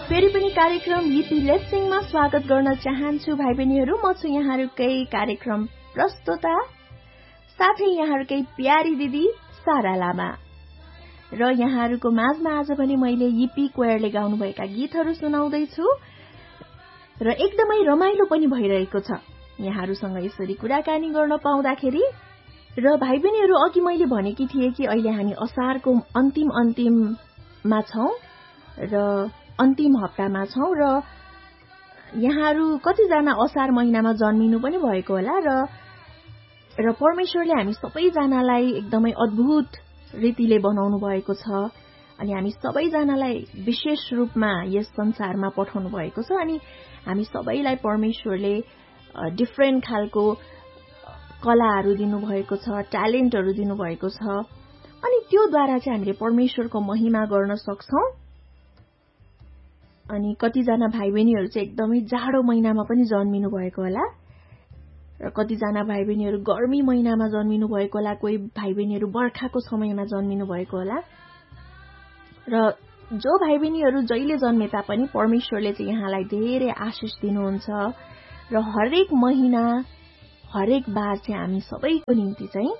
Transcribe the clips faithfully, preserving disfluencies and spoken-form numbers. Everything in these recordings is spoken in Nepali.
फेरि पनि कार्यक्रम लिपि लेट्सिङमा स्वागत गर्न चाहन्छु भाइ बहिनीहरू। म छु यहाँहरूकै कार्यक्रम प्रस्तोता साथै यहाँहरूकै प्यारी दिदी सारा लामा र यहाँहरूको माझमा आज पनि मैले यिपी क्वेयरले गाउनुभएका गीतहरू सुनाउँदैछु र एकदमै रमाइलो पनि भइरहेको छ यहाँहरूसँग यसरी कुराकानी गर्न पाउँदाखेरि। र भाइ बहिनीहरू, अघि मैले भनेकी थिएँ कि अहिले हामी असारको अन्तिम अन्तिममा छौं र अन्तिम हप्तामा छौं र यहाँहरू कतिजना असार महिनामा जन्मिनु पनि भएको होला र र परमेश्वरले हामी सबैजनालाई एकदमै अद्भुत रीतिले बनाउनु भएको छ अनि हामी सबैजनालाई विशेष रूपमा यस संसारमा पठाउनु भएको छ अनि हामी सबैलाई परमेश्वरले डिफरेन्ट खालको कलाहरू दिनुभएको छ, ट्यालेन्टहरू दिनुभएको छ अनि त्योद्वारा चाहिँ हामीले परमेश्वरको महिमा गर्न सक्छौं। अनि कतिजना भाइ बहिनीहरू चाहिँ एकदमै जाडो महिनामा पनि जन्मिनु भएको होला र कतिजना भाइ बहिनीहरू गर्मी महिनामा जन्मिनु भएको होला, कोही भाइ बहिनीहरू बर्खाको समयमा जन्मिनु भएको होला र जो भाइ बहिनीहरू जहिले जन्मे तापनि परमेश्वरले चाहिँ यहाँलाई धेरै आशिष दिनुहुन्छ र हरेक महिना हरेक बार चाहिँ हामी सबैको निम्ति चाहिँ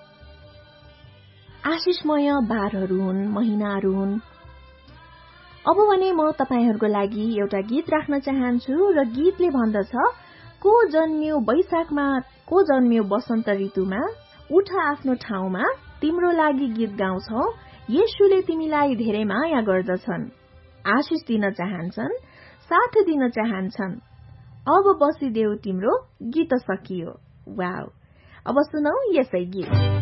आशिषमय बारहरू हुन्, महिनाहरू हुन्। अब भने म तपाईहरुको लागि एउटा गीत राख्न चाहन्छु र गीतले भन्दछ, को जन्मियो वैशाखमा, को जन्मियो वसन्त ऋतुमा, उठ आफ्नो ठाउँमा, तिम्रो लागि गीत गाउँछौ, येशूले तिमीलाई धेरै माया गर्दछन्, आशिष दिन चाहन्छन्, साथ दिन चाहन्छन्, अब बसिदेऊ तिम्रो गीत सकियो। वाउ, अब सुनौ यसै गीत।